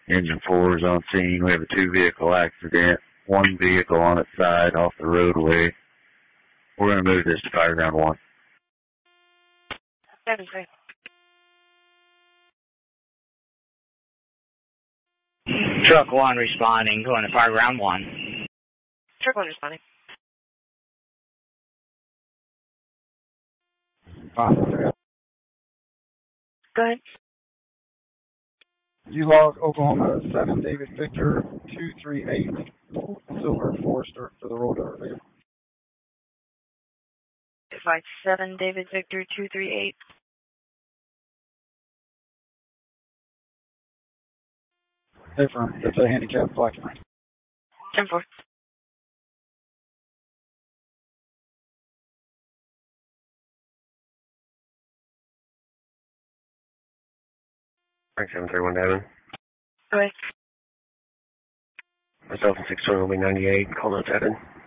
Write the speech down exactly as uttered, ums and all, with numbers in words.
Engine four is on scene. We have a two-vehicle accident. One vehicle on its side off the roadway. We're going to move this to fire ground one. seven three. Truck one responding, going to fire ground one. Truck one responding. Five. Go ahead. U-Log, Oklahoma, seven David Victor, two three eight, Silver Forester for the road over vehicle. Five seven David Victor two three eight. Different. It's a handicapped black and white. ten four. seven three one Devin. Go ahead. Myself and six twenty will be ninety-eight. Call notes Evan.